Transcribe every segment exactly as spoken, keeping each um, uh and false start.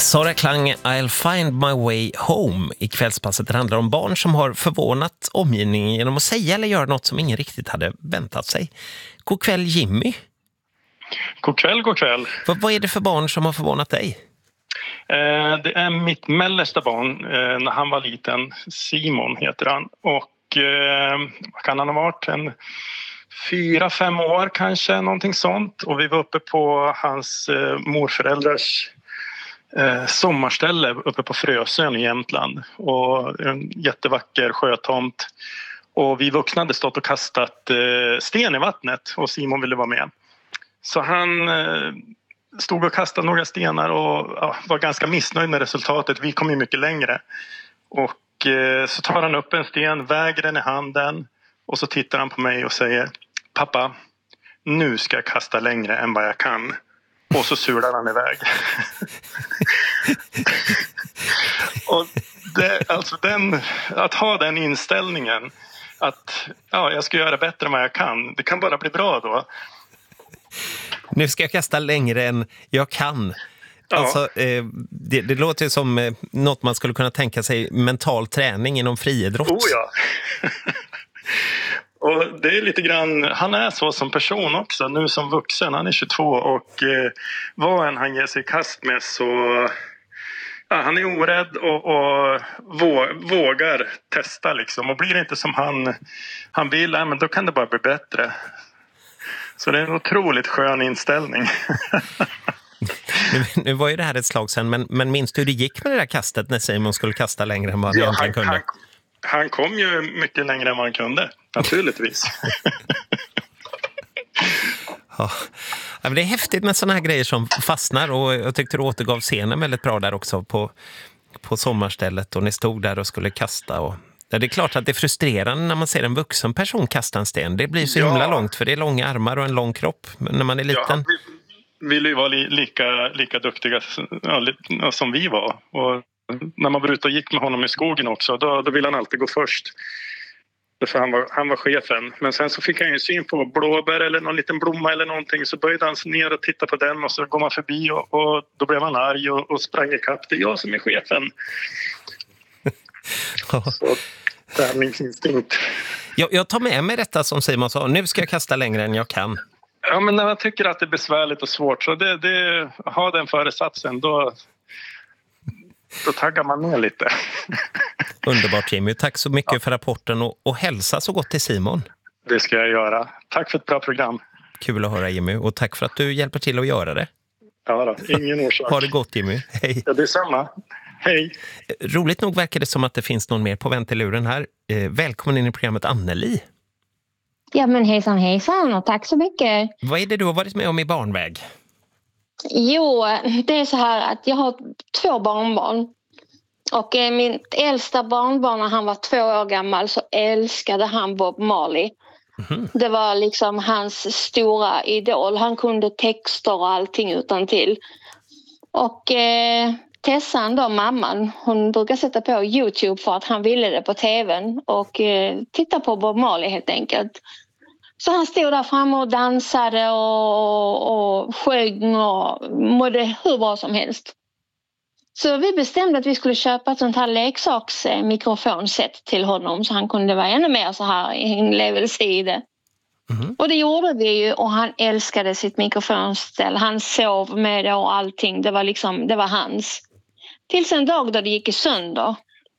Sara Klang, I'll find my way home i kvällspasset. Det handlar om barn som har förvånat omgivningen genom att säga eller göra något som ingen riktigt hade väntat sig. God kväll Jimmy. God kväll, god kväll. Vad, vad är det för barn som har förvånat dig? Eh, det är mitt mellersta barn eh, när han var liten. Simon heter han. Och eh, vad kan han ha varit? En fyra, fem år kanske, någonting sånt. Och vi var uppe på hans eh, morföräldrars eh, sommarställe uppe på Frösön i Jämtland. Och en jättevacker sjötomt. Och vi vuxna hade stått och kastat eh, sten i vattnet och Simon ville vara med. Så han eh, stod och kastade några stenar och ja, var ganska missnöjd med resultatet. Vi kom ju mycket längre. Och eh, så tar han upp en sten, väger den i handen och så tittar han på mig och säger: pappa, nu ska jag kasta längre än vad jag kan. Och så sular han iväg. Och det, alltså den, att ha den inställningen att ja, jag ska göra bättre än vad jag kan. Det kan bara bli bra då. Nu ska jag kasta längre än jag kan. Ja. Alltså, eh, det, det låter som eh, något man skulle kunna tänka sig mental träning inom friidrott. Oh ja. Och det är lite grann, han är så som person också, nu som vuxen, han är tjugotvå och eh, vad än han ger sig i kast med så ja, han är orädd och, och vågar testa liksom. Och blir det inte som han, han vill, ja, men då kan det bara bli bättre. Så det är en otroligt skön inställning. nu, nu var ju det här ett slag sedan, men, men minns du hur det gick med det där kastet när Simon skulle kasta längre än vad han ja, egentligen han, kunde? Han, han kom ju mycket längre än vad han kunde, naturligtvis. Ja. Ja, men det är häftigt med sådana här grejer som fastnar, och jag tyckte du återgav scenen väldigt bra där också på, på sommarstället, och ni stod där och skulle kasta. Och ja, det är klart att det är frustrerande när man ser en vuxen person kasta en sten. Det blir så ja. himla långt, för det är långa armar och en lång kropp. Men när man är liten... Ja, vi vill ju vara li, lika, lika duktiga ja, li, som vi var. Och när man var ute och gick med honom i skogen också, då, då ville han alltid gå först. För han var, han var chefen. Men sen så fick han ju syn på blåbär eller någon liten blomma eller någonting. Så började han ner och titta på den och så går man förbi och, och då blev han arg och, och sprang i kapp. Det är jag som är chefen. Så tävlingsinstinkt. Jag, jag tar med mig detta som Simon sa. Nu ska jag kasta längre än jag kan. Ja, men när man tycker att det är besvärligt och svårt, så det, det, ha den föresatsen, då, då taggar man ner lite. Underbart Jimmy, tack så mycket ja. för rapporten och, och hälsa så gott till Simon. Det ska jag göra. Tack för ett bra program. Kul att höra Jimmy, och tack för att du hjälper till att göra det. Ja då, ingen orsak. Ha det gott Jimmy, hej. Ja, det är samma. Hej. Roligt nog verkar det som att det finns någon mer på vänteluren här. Eh, välkommen in i programmet Anneli. Ja men hejsan hejsan och tack så mycket. Vad är det du har varit med om i barnväg? Jo, det är så här att jag har två barnbarn. Och eh, min äldsta barnbarn när han var två år gammal så älskade han Bob Marley. Mm. Det var liksom hans stora idol. Han kunde texter och allting utan till. Och eh, Tessan då, mamman, hon brukar sätta på YouTube för att han ville det på tvn och eh, titta på Bob Marley helt enkelt. Så han stod där framme och dansade och, och sjöng och mådde hur bra som helst. Så vi bestämde att vi skulle köpa ett sånt här leksaksmikrofonset till honom så han kunde vara ännu mer så här inlevelse i det. Mm. Och det gjorde vi ju och han älskade sitt mikrofonställ. Han sov med det och allting. Det var liksom, det var hans. Tills en dag då det gick i sönder.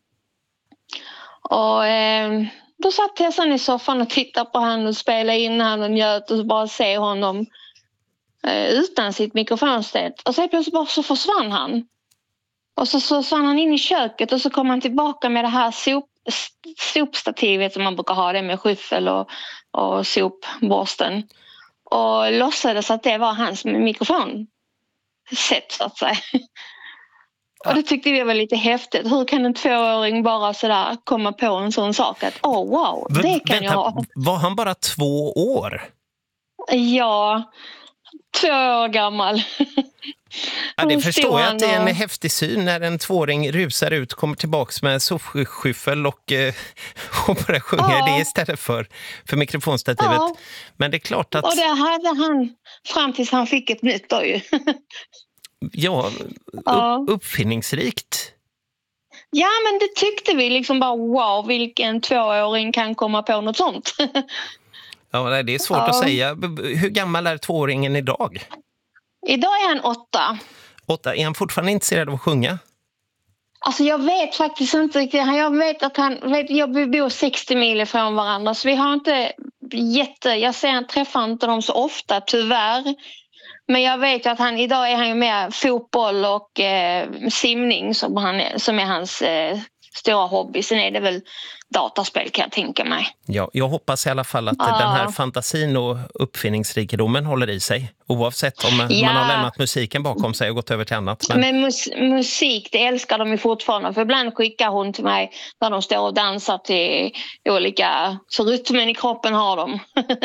Och eh, då satt Tessan i soffan och tittade på han och spelade in han och njöt och bara se honom eh, utan sitt mikrofonställ. Och så plötsligt bara så försvann han. Och så, så försvann han in i köket och så kom han tillbaka med det här sop, sopstativet som man brukar ha det med skyffel och, och sopborsten. Och låtsades att det var hans mikrofon. Sätt så att säga. Ja. Och det tyckte vi var lite häftigt. Hur kan en tvååring bara sådär komma på en sån sak att åh oh, wow, det kan Vänta, jag ha. Var han bara två år? Ja, två år gammal. Ja, det förstår jag att det är en häftig syn när en tvååring rusar ut, kommer tillbaks med sopskyffel och, och bara sjunger ja. det istället för, för mikrofonstativet. Ja. Men det är klart att... Och det hade han fram tills han fick ett nytt då ju. Ja, Ja. upp, uppfinningsrikt. Ja, men det tyckte vi liksom bara, wow, vilken tvååring kan komma på något sånt. Ja, nej, det är svårt Ja. att säga. Hur gammal är tvååringen idag? Idag är han åtta. Åtta. Är han fortfarande intresserad av att sjunga? Alltså jag vet faktiskt inte riktigt. Jag vet att han, vet, jag vi bor sextio mil ifrån varandra, så vi har inte jätte, jag ser, träffar inte dem så ofta tyvärr. Men jag vet att han, idag är han ju med fotboll och eh, simning som, han är, som är hans eh, stora hobby. Sen är det väl dataspel, kan jag tänka mig. Ja, jag hoppas i alla fall att Ja. den här fantasin och uppfinningsrikedomen håller i sig. Oavsett om Ja. man har lämnat musiken bakom sig och gått över till annat. Men... Men mus- musik, det älskar de ju fortfarande. För ibland skickar hon till mig när de står och dansar till olika... Så rytmen i kroppen har de.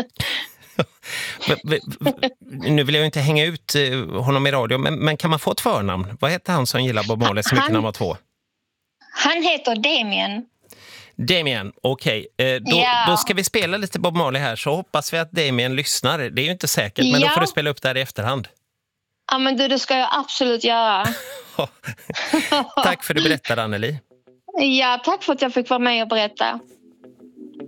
Nu vill jag ju inte hänga ut eh, honom i radio, men, men kan man få ett förnamn? Vad heter han som gillar Bob Marley så mycket Han- när han var två? Han heter Damien. Damien, okej. Eh, då, Ja. då ska vi spela lite Bob Marley här, så hoppas vi att Damien lyssnar. Det är ju inte säkert, men Ja. då får du spela upp det här i efterhand. Ja, men du, det ska jag absolut göra. Tack för att du berättade, Anneli. Ja, tack för att jag fick vara med och berätta.